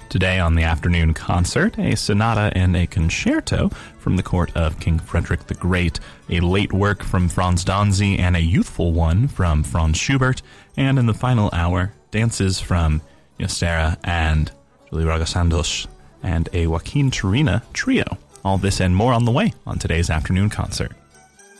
Today on the afternoon concert, a sonata and a concerto from the court of King Frederick the Great, a late work from Franz Danzi and a youthful one from Franz Schubert, and in the final hour, dances from Ystera and Julie Vargas Santos and a Joaquin Turina trio. All this and more on the way on today's afternoon concert.